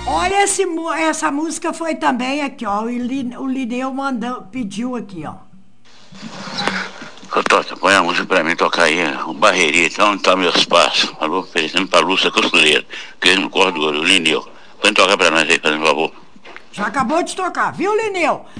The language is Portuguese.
Olha, essa música foi também aqui, ó. O Lineu pediu aqui, ó. Ô, Tota, põe a música pra mim tocar aí, o Barreirita, onde tá meus passos? Alô, oferecendo pra Lúcia Costureira, que no corredor, o Lineu. Põe tocar pra nós aí, fazendo favor. Já acabou de tocar, viu, Lineu?